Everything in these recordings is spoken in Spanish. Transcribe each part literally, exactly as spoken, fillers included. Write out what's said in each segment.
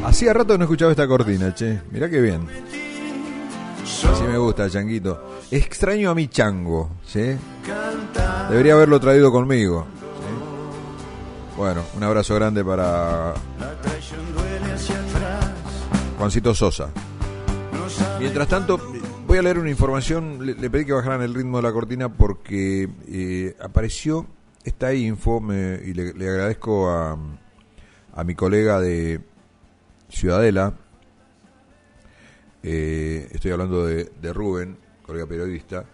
Hacía rato que no escuchaba esta cortina, che. Mirá qué bien. Así me gusta, Changuito. Extraño a mi chango, ¿sí? Debería haberlo traído conmigo, ¿sí? Bueno, un abrazo grande para Juancito Sosa. Mientras tanto, voy a leer una información. Le, le pedí que bajaran el ritmo de la cortina porque eh, apareció esta info me, y le, le agradezco a, a mi colega de Ciudadela. Eh, estoy hablando de, de Rubén, colega periodista.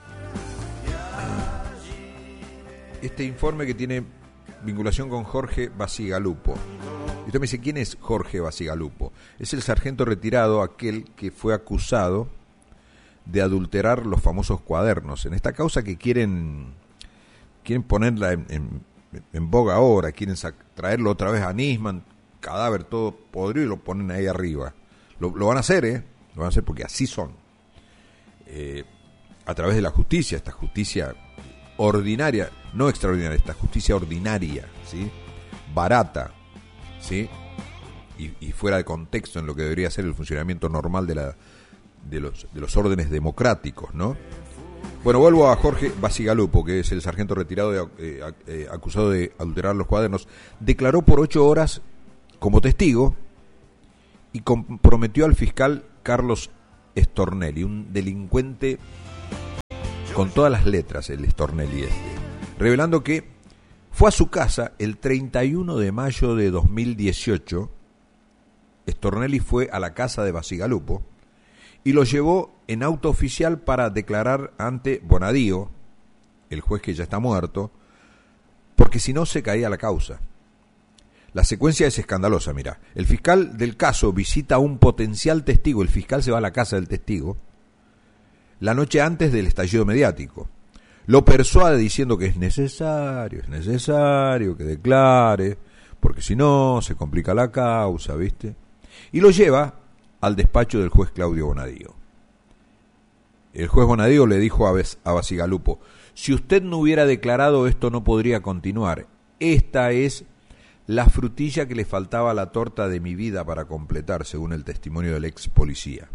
Este informe que tiene vinculación con Jorge Bacigalupo. Y usted me dice, ¿quién es Jorge Bacigalupo? Es el sargento retirado, aquel que fue acusado de adulterar los famosos cuadernos. En esta causa que quieren, quieren ponerla en, en, en boga ahora, quieren sac- traerlo otra vez a Nisman, cadáver todo podrido, y lo ponen ahí arriba. Lo, lo van a hacer, ¿eh? Lo van a hacer porque así son. Eh, a través de la justicia, esta justicia ordinaria, no extraordinaria, esta justicia ordinaria, ¿sí? Barata, ¿sí? Y, y fuera de contexto en lo que debería ser el funcionamiento normal de, la, de, los, de los órdenes democráticos, ¿no? Bueno, vuelvo a Jorge Bacigalupo, que es el sargento retirado de, eh, eh, acusado de adulterar los cuadernos. Declaró por ocho horas como testigo y comprometió al fiscal Carlos Stornelli, un delincuente con todas las letras, el Stornelli este, revelando que fue a su casa el treinta y uno de mayo de dos mil dieciocho. Stornelli fue a la casa de Bacigalupo y lo llevó en auto oficial para declarar ante Bonadío, el juez que ya está muerto, porque si no se caía la causa. La secuencia es escandalosa, mirá. El fiscal del caso visita a un potencial testigo, el fiscal se va a la casa del testigo, la noche antes del estallido mediático. Lo persuade diciendo que es necesario, es necesario que declare, porque si no se complica la causa, ¿viste? Y lo lleva al despacho del juez Claudio Bonadío. El juez Bonadío le dijo a, Bes- a Bacigalupo, si usted no hubiera declarado esto no podría continuar. Esta es la frutilla que le faltaba a la torta de mi vida para completar, según el testimonio del ex policía.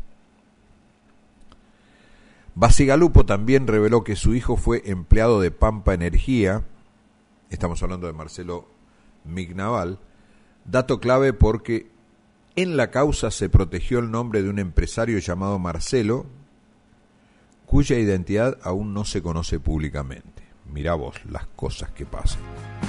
Bacigalupo también reveló que su hijo fue empleado de Pampa Energía, estamos hablando de Marcelo Mignaval, dato clave porque en la causa se protegió el nombre de un empresario llamado Marcelo, cuya identidad aún no se conoce públicamente. Mirá vos las cosas que pasan.